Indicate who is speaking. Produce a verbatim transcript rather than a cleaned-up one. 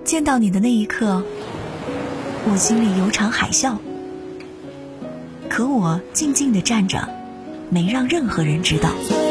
Speaker 1: 见到你的那一刻，我心里有场海啸，可我静静地站着，没让任何人知道。